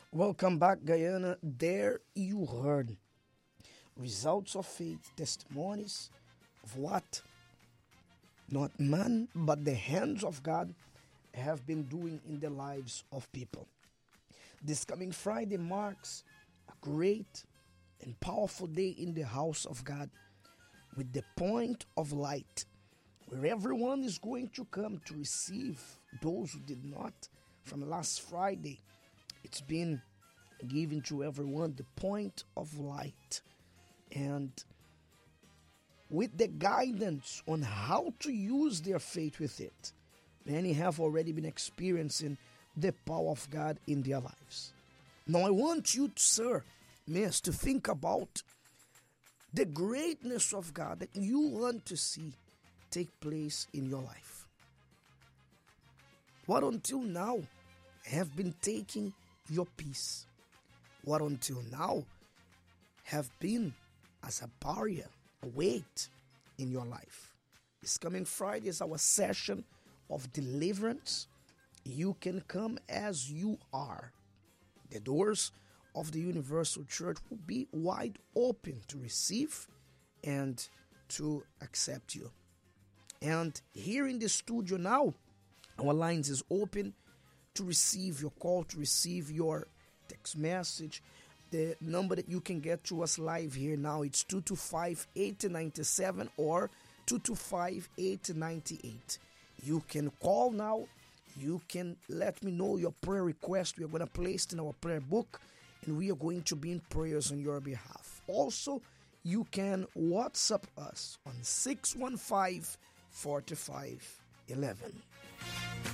Welcome back, Guyana. There you heard results of faith, testimonies of what not man but the hands of God have been doing in the lives of people. This coming Friday marks a great and powerful day in the house of God with the point of light, where everyone is going to come to receive those who did not from last Friday. It's been given to everyone the point of light, and with the guidance on how to use their faith with it. Many have already been experiencing the power of God in their lives. Now I want you, sir, miss, to think about the greatness of God that you want to see take place in your life. What until now have been taking your peace? What until now have been as a barrier, a weight in your life? This coming Friday is our session of deliverance. You can come as you are. The doors of the Universal Church will be wide open to receive and to accept you. And here in the studio now, our lines is open to receive your call, to receive your text message. The number that you can get to us live here now, it's 225-8097 or 225-8098. You can call now. You can let me know your prayer request. We are going to place it in our prayer book, and we are going to be in prayers on your behalf. Also, you can WhatsApp us on 615-4511.